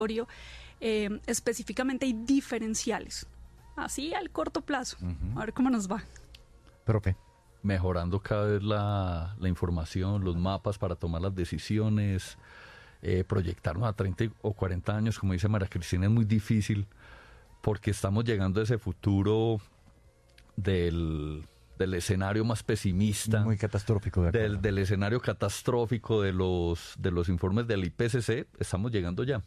específicamente y diferenciales, así al corto plazo. A ver cómo nos va. Profe. Mejorando cada vez la información, los mapas para tomar las decisiones, proyectarnos a 30 o 40 años, como dice María Cristina, es muy difícil porque estamos llegando a ese futuro del escenario más pesimista, muy catastrófico, del escenario catastrófico de los informes del IPCC. Estamos llegando ya.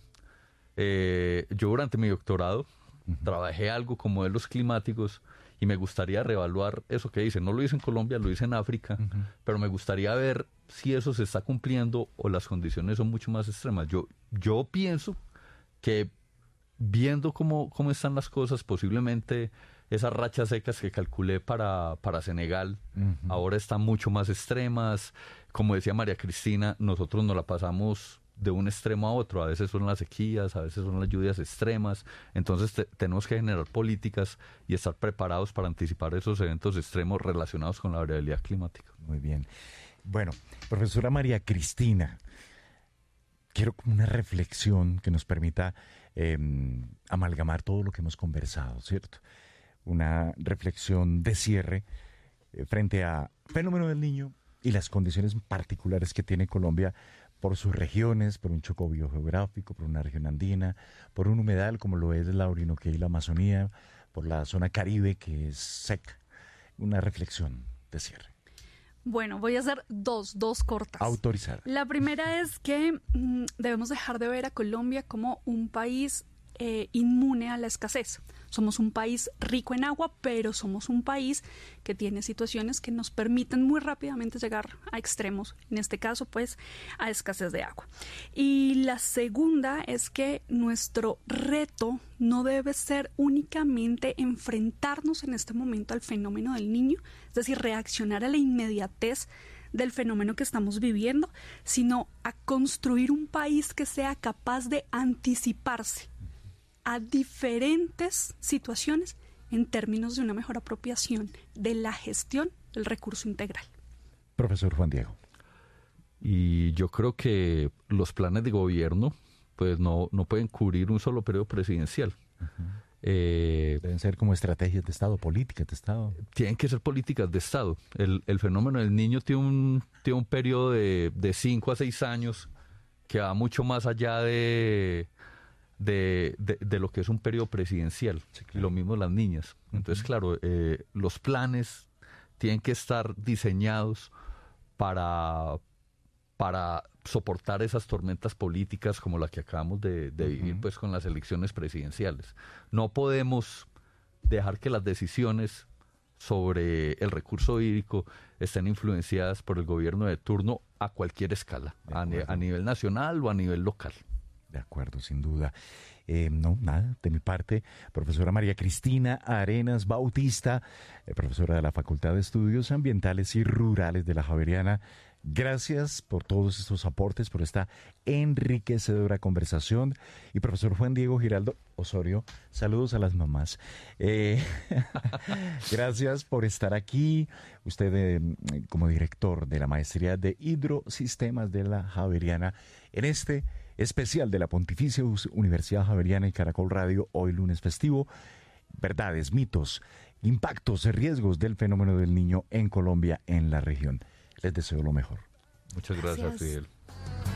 Yo durante mi doctorado trabajé algo con modelos climáticos y me gustaría reevaluar eso que dicen. No lo hice en Colombia, lo hice en África, pero me gustaría ver si eso se está cumpliendo o las condiciones son mucho más extremas. Yo pienso que viendo cómo están las cosas, posiblemente esas rachas secas que calculé para Senegal ahora están mucho más extremas. Como decía María Cristina, nosotros nos la pasamos de un extremo a otro. A veces son las sequías, a veces son las lluvias extremas. Entonces tenemos que generar políticas y estar preparados para anticipar esos eventos extremos relacionados con la variabilidad climática. Muy bien. Bueno, profesora María Cristina, quiero como una reflexión que nos permita amalgamar todo lo que hemos conversado, ¿cierto? Una reflexión de cierre frente a fenómeno del Niño y las condiciones particulares que tiene Colombia por sus regiones, por un choco biogeográfico, por una región andina, por un humedal como lo es la Orinoquía y la Amazonía, por la zona Caribe que es seca. Una reflexión de cierre. Bueno, voy a hacer dos cortas. Autorizada. La primera es que debemos dejar de ver a Colombia como un país inmune a la escasez. Somos un país rico en agua, pero somos un país que tiene situaciones que nos permiten muy rápidamente llegar a extremos, en este caso pues a escasez de agua. Y la segunda es que nuestro reto no debe ser únicamente enfrentarnos en este momento al fenómeno del Niño, es decir, reaccionar a la inmediatez del fenómeno que estamos viviendo, sino a construir un país que sea capaz de anticiparse a diferentes situaciones en términos de una mejor apropiación de la gestión del recurso integral. Profesor Juan Diego. Y yo creo que los planes de gobierno pues no pueden cubrir un solo periodo presidencial. Deben ser como estrategias de Estado, políticas de Estado. Tienen que ser políticas de Estado. El fenómeno del Niño tiene un periodo de 5 a 6 años que va mucho más allá de lo que es un periodo presidencial. Sí, claro. Y lo mismo las niñas. Entonces, claro, los planes tienen que estar diseñados para soportar esas tormentas políticas como la que acabamos de vivir pues con las elecciones presidenciales. No podemos dejar que las decisiones sobre el recurso hídrico estén influenciadas por el gobierno de turno a cualquier escala, a nivel nacional o a nivel local. De acuerdo, sin duda. No, nada, de mi parte, profesora María Cristina Arenas Bautista, profesora de la Facultad de Estudios Ambientales y Rurales de la Javeriana. Gracias por todos estos aportes, por esta enriquecedora conversación. Y profesor Juan Diego Giraldo Osorio, saludos a las mamás. Gracias por estar aquí. Usted como director de la Maestría de Hidrosistemas de la Javeriana en este especial de la Pontificia Universidad Javeriana y Caracol Radio, hoy lunes festivo. Verdades, mitos, impactos, riesgos del fenómeno del Niño en Colombia, en la región. Les deseo lo mejor. Muchas gracias, Fidel.